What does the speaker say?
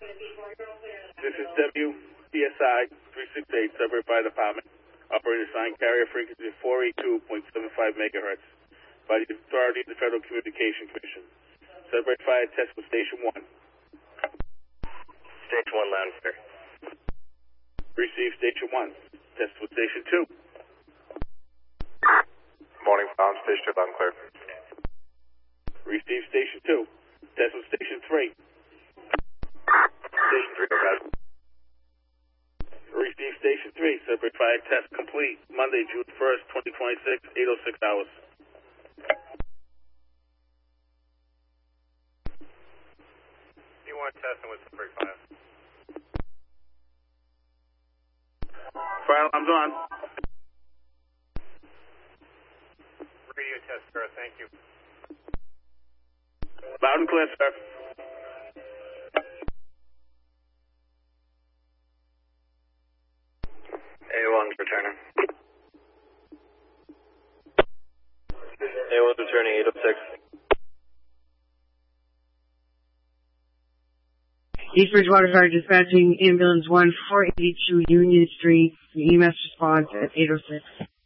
This is WPSI 368, Sudbury Fire Department. Operator assigned carrier frequency 482.75 megahertz by the authority of the Federal Communication Commission. Sudbury Fire test with Station 1. Station 1, loud and clear. Receive Station 1. Test with Station 2. Morning, bound Station 2, loud and clear. Receive Station 2. Test with Station 3. Station 3, okay. Receive Station 3. Sudbury Fire test complete. Monday, June 1st, 2026, 8:06 hours. D1 testing with Sudbury Fire. Fire alarm's on. Radio test, sir. Thank you. Loud and clear, sir. A1's returning. A1's returning, 806. East Bridgewater Fire dispatching ambulance 1482 Union Street. The EMS response at 806.